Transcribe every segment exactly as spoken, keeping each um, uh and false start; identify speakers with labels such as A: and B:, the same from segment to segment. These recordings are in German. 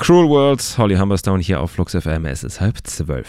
A: Cruel World, Holly Humberstone hier auf Flux F M. Es ist halb zwölf.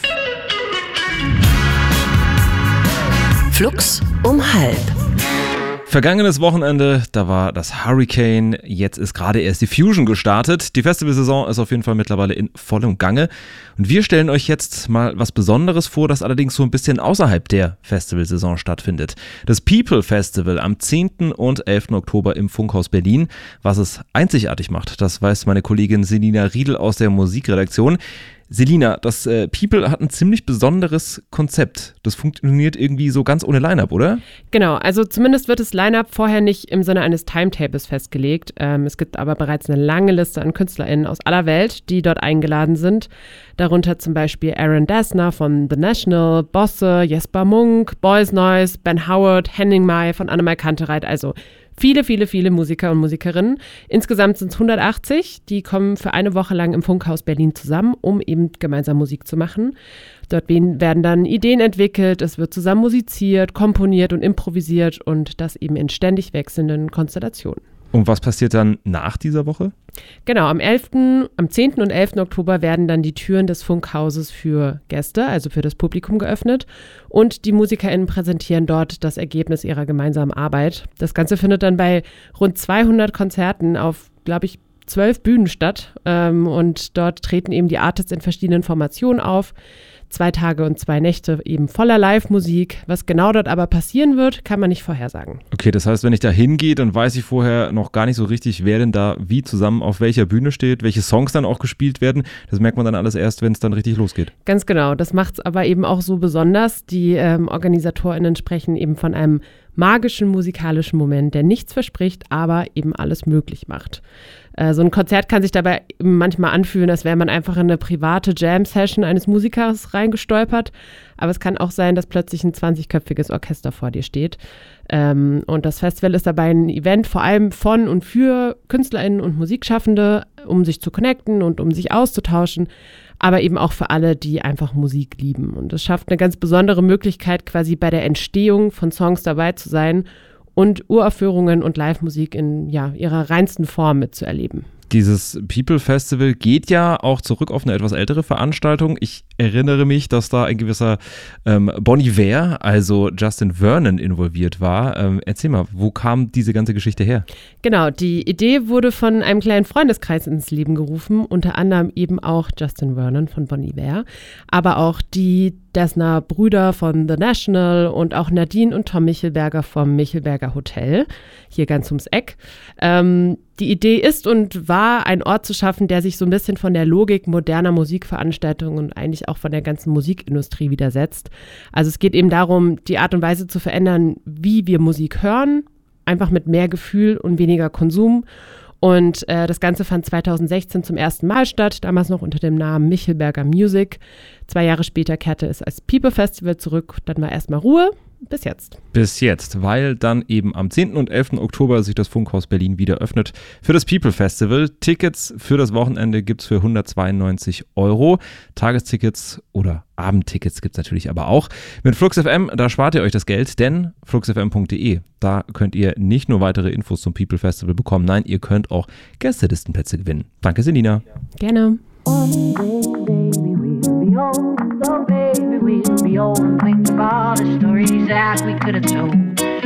B: Flux um halb.
A: Vergangenes Wochenende, da war das Hurricane, jetzt ist gerade erst die Fusion gestartet. Die Festivalsaison ist auf jeden Fall mittlerweile in vollem Gange. Und wir stellen euch jetzt mal was Besonderes vor, das allerdings so ein bisschen außerhalb der Festivalsaison stattfindet. Das People Festival am zehnten und elften Oktober im Funkhaus Berlin. Was es einzigartig macht, das weiß meine Kollegin Selina Riedel aus der Musikredaktion. Selina, das äh, People hat ein ziemlich besonderes Konzept. Das funktioniert irgendwie so ganz ohne Line-Up, oder?
C: Genau, also zumindest wird das Line-Up vorher nicht im Sinne eines Timetables festgelegt. Ähm, es gibt aber bereits eine lange Liste an KünstlerInnen aus aller Welt, die dort eingeladen sind. Darunter zum Beispiel Aaron Dessner von The National, Bosse, Jesper Munk, Boys Noise, Ben Howard, Henning Mai von Annemai Kantereit, also Viele, viele, viele Musiker und Musikerinnen. Insgesamt sind es hundertachtzig, die kommen für eine Woche lang im Funkhaus Berlin zusammen, um eben gemeinsam Musik zu machen. Dort werden dann Ideen entwickelt, es wird zusammen musiziert, komponiert und improvisiert und das eben in ständig wechselnden Konstellationen.
A: Und was passiert dann nach dieser Woche?
C: Genau, am elften, am zehnten und elften Oktober werden dann die Türen des Funkhauses für Gäste, also für das Publikum geöffnet und die MusikerInnen präsentieren dort das Ergebnis ihrer gemeinsamen Arbeit. Das Ganze findet dann bei rund zweihundert Konzerten auf, glaube ich, zwölf Bühnen statt ähm, und dort treten eben die Artists in verschiedenen Formationen auf. Zwei Tage und zwei Nächte eben voller Live-Musik. Was genau dort aber passieren wird, kann man nicht vorhersagen.
A: Okay, das heißt, wenn ich da hingehe, dann weiß ich vorher noch gar nicht so richtig, wer denn da wie zusammen auf welcher Bühne steht, welche Songs dann auch gespielt werden. Das merkt man dann alles erst, wenn es dann richtig losgeht.
C: Ganz genau, das macht es aber eben auch so besonders. Die ähm, OrganisatorInnen sprechen eben von einem magischen musikalischen Moment, der nichts verspricht, aber eben alles möglich macht. Äh, so ein Konzert kann sich dabei manchmal anfühlen, als wäre man einfach in eine private Jam-Session eines Musikers reingestolpert. Aber es kann auch sein, dass plötzlich ein zwanzigköpfiges Orchester vor dir steht. Ähm, und das Festival ist dabei ein Event vor allem von und für KünstlerInnen und Musikschaffende, um sich zu connecten und um sich auszutauschen, aber eben auch für alle, die einfach Musik lieben. Und es schafft eine ganz besondere Möglichkeit, quasi bei der Entstehung von Songs dabei zu sein und Uraufführungen und Live-Musik in ja, ihrer reinsten Form mitzuerleben.
A: Dieses People Festival geht ja auch zurück auf eine etwas ältere Veranstaltung. Ich erinnere mich, dass da ein gewisser ähm, Bon Iver, also Justin Vernon, involviert war. Ähm, erzähl mal, wo kam diese ganze Geschichte her?
C: Genau, die Idee wurde von einem kleinen Freundeskreis ins Leben gerufen, unter anderem eben auch Justin Vernon von Bon Iver, aber auch die Dessner Brüder von The National und auch Nadine und Tom Michelberger vom Michelberger Hotel, hier ganz ums Eck. Ähm, die Idee ist und war, einen Ort zu schaffen, der sich so ein bisschen von der Logik moderner Musikveranstaltungen und eigentlich auch von der ganzen Musikindustrie widersetzt. Also es geht eben darum, die Art und Weise zu verändern, wie wir Musik hören, einfach mit mehr Gefühl und weniger Konsum. Und äh, das Ganze fand zweitausendsechzehn zum ersten Mal statt, damals noch unter dem Namen Michelberger Music. Zwei Jahre später kehrte es als People Festival zurück, dann war erstmal Ruhe. Bis jetzt.
A: Bis jetzt, weil dann eben am zehnten und elften Oktober sich das Funkhaus Berlin wieder öffnet für das People Festival. Tickets für das Wochenende gibt es für hundertzweiundneunzig Euro. Tagestickets oder Abendtickets gibt es natürlich aber auch. Mit Flux F M, da spart ihr euch das Geld, denn flux f m punkt d e, da könnt ihr nicht nur weitere Infos zum People Festival bekommen, nein, ihr könnt auch Gästelistenplätze gewinnen. Danke, Selina.
C: Gerne.
D: One day, baby, we'll be old. So baby, we'll be old and think of all the stories that we could have told.